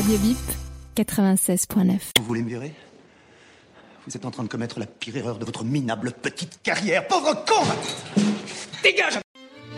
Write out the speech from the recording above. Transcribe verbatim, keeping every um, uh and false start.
Radio Bip, quatre-vingt-seize point neuf. Vous voulez me virer ? Vous êtes en train de commettre la pire erreur de votre minable petite carrière. Pauvre con ! Dégage !